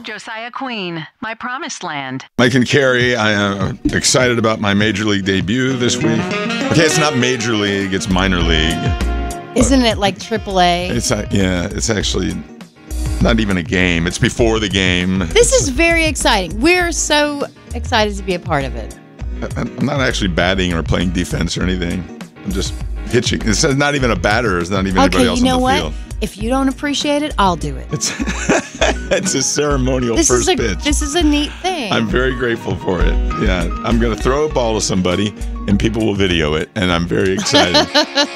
Josiah Queen, My Promised Land. Mike and Carrie, I am excited about my Major League debut this week. Okay, it's not Major League, it's minor league. Isn't it like AAA? It's actually not even a game. It's before the game. This is very exciting. We're so excited to be a part of it. I'm not actually batting or playing defense or anything. I'm just pitching. It's not even a batter. It's not even anybody else on the field. If you don't appreciate it, I'll do it. It's a ceremonial first pitch. This is a neat thing. I'm very grateful for it. Yeah, I'm going to throw a ball to somebody, and people will video it, and I'm very excited.